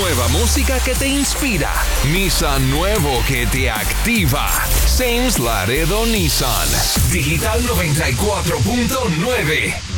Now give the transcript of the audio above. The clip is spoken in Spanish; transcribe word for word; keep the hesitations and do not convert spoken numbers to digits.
Nueva música que te inspira. Nissan nuevo que te activa. Sames Laredo Nissan. Digital noventa y cuatro punto nueve.